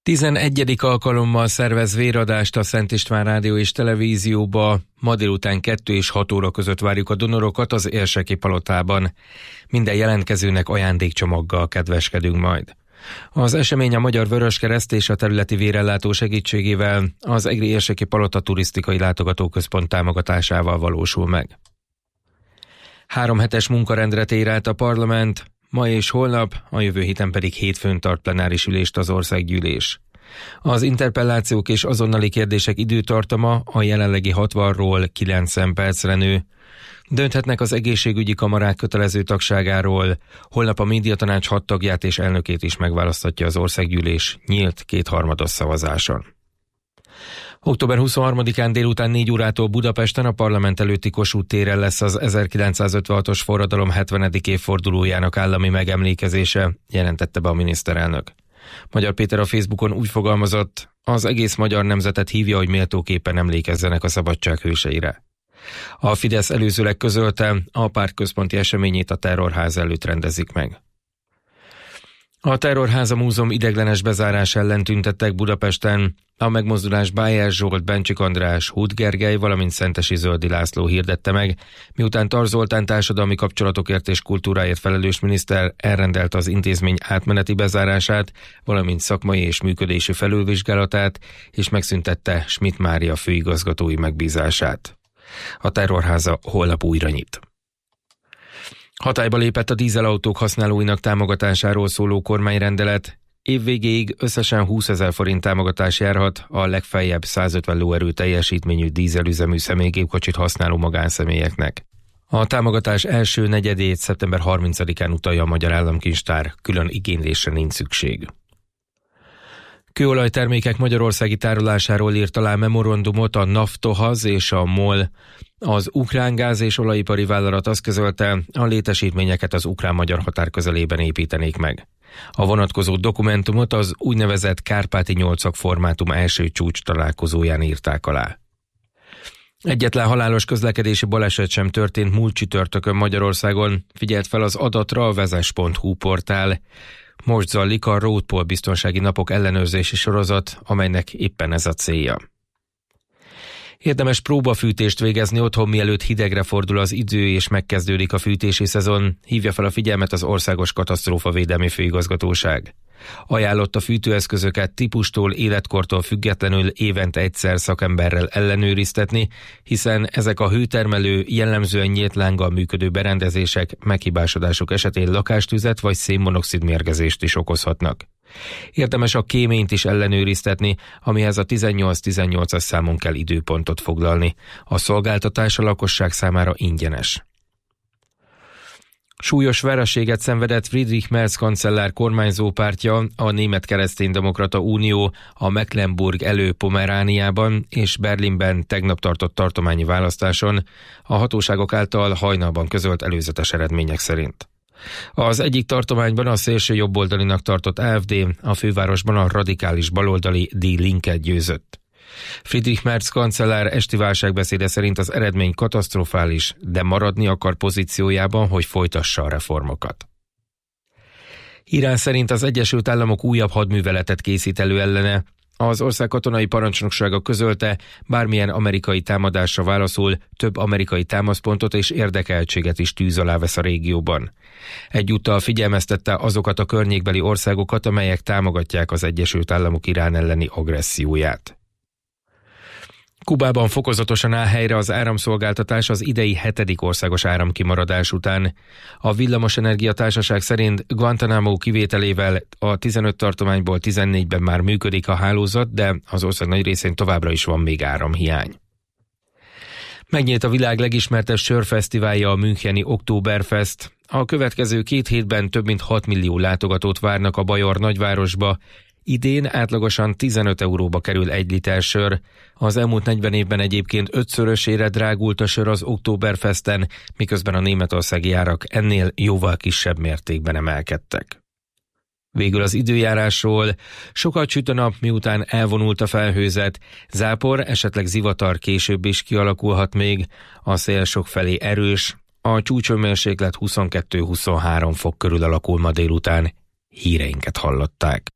11. alkalommal szervez véradást a Szent István Rádió és Televízióba. Ma délután 2 és 6 óra között várjuk a donorokat az Érseki Palotában. Minden jelentkezőnek ajándékcsomaggal kedveskedünk majd. Az esemény a Magyar Vöröskereszt és a területi vérellátó segítségével az Egri Érseki Palota Turisztikai Látogatóközpont támogatásával valósul meg. 3 hetes munkarendre tér át a parlament. Ma és holnap, a jövő héten pedig hétfőn tart plenáris ülést az országgyűlés. Az interpellációk és azonnali kérdések időtartama a jelenlegi 60-ról 90 percre nő. Dönthetnek az egészségügyi kamarák kötelező tagságáról. Holnap a médiatanács 6 tagját és elnökét is megválasztatja az országgyűlés nyílt 2/3 szavazáson. Október 23-án délután 4 órától Budapesten a parlament előtti Kossuth téren lesz az 1956-os forradalom 70. évfordulójának állami megemlékezése, jelentette be a miniszterelnök. Magyar Péter a Facebookon úgy fogalmazott, az egész magyar nemzetet hívja, hogy méltóképpen emlékezzenek a szabadság hőseire. A Fidesz előzőleg közölte, a párt központi eseményét a Terrorház előtt rendezik meg. A Terrorháza Múzeum ideiglenes bezárás ellen tüntettek Budapesten. A megmozdulás Bájer Zsolt, Bencsik András, Huth Gergely, valamint Szentesi Zöldi László hirdette meg, miután Tar Zoltán társadalmi kapcsolatokért és kultúráért felelős miniszter elrendelte az intézmény átmeneti bezárását, valamint szakmai és működési felülvizsgálatát, és megszüntette Schmidt Mária főigazgatói megbízását. A Terrorháza holnap újra nyit. Hatályba lépett a dízelautók használóinak támogatásáról szóló kormányrendelet. Évvégéig összesen 20 000 forint támogatás járhat a legfeljebb 150 lóerő teljesítményű dízelüzemű személygépkocsit használó magánszemélyeknek. A támogatás első negyedét szeptember 30-án utalja a Magyar Államkincstár, külön igénylésre nincs szükség. Kőolajtermékek magyarországi tárolásáról írt alá memorandumot a Naftohaz és a MOL. Az ukrán gáz- és olajipari vállalat azt közölte, a létesítményeket az ukrán-magyar határ közelében építenék meg. A vonatkozó dokumentumot az úgynevezett Kárpáti nyolcak formátum első csúcs találkozóján írták alá. Egyetlen halálos közlekedési baleset sem történt múlt csütörtökön Magyarországon, figyelt fel az adatra a vezes.hu portál. Most zajlik a Roadpol biztonsági napok ellenőrzési sorozat, amelynek éppen ez a célja. Érdemes próbafűtést végezni otthon, mielőtt hidegre fordul az idő és megkezdődik a fűtési szezon, hívja fel a figyelmet az Országos Katasztrófavédelmi Főigazgatóság. Ajánlott a fűtőeszközöket típustól, életkortól függetlenül évente egyszer szakemberrel ellenőriztetni, hiszen ezek a hőtermelő, jellemzően nyílt lánggal működő berendezések meghibásodások esetén lakástüzet vagy szénmonoxid mérgezést is okozhatnak. Érdemes a kéményt is ellenőriztetni, amihez a 1818-as számon kell időpontot foglalni. A szolgáltatás a lakosság számára ingyenes. Súlyos vereséget szenvedett Friedrich Merz kancellár kormányzópártja, a Német Kereszténydemokrata Unió a Mecklenburg-Elő-Pomerániában és Berlinben tegnap tartott tartományi választáson, a hatóságok által hajnalban közölt előzetes eredmények szerint. Az egyik tartományban a szélső jobboldalinak tartott AfD, a fővárosban a radikális baloldali Die Linke győzött. Friedrich Merz kancellár esti válságbeszéde szerint az eredmény katasztrofális, de maradni akar pozíciójában, hogy folytassa a reformokat. Irán szerint az Egyesült Államok újabb hadműveletet készít elő ellene. Az ország katonai parancsnoksága közölte, bármilyen amerikai támadásra válaszul, több amerikai támaszpontot és érdekeltséget is tűz alá vesz a régióban. Egyúttal figyelmeztette azokat a környékbeli országokat, amelyek támogatják az Egyesült Államok Irán elleni agresszióját. Kubában fokozatosan áll helyre az áramszolgáltatás az idei 7. országos áramkimaradás után. A Villamosenergia Társaság szerint Guantánamo kivételével a 15 tartományból 14-ben már működik a hálózat, de az ország nagy részén továbbra is van még áramhiány. Megnyílt a világ legismertebb sörfesztiválja, a müncheni Oktoberfest. A következő 2 hétben több mint 6 millió látogatót várnak a bajor nagyvárosba. Idén átlagosan 15 euróba kerül 1 liter sör. Az elmúlt 40 évben egyébként 5-szörösére drágult a sör az Oktoberfesten, miközben a németországi árak ennél jóval kisebb mértékben emelkedtek. Végül az időjárásról. Sokat süt a nap, miután elvonult a felhőzet. Zápor, esetleg zivatar később is kialakulhat még. A szél sokfelé erős. A csúcshőmérséklet 22-23 fok körül alakul ma délután. Híreinket hallották.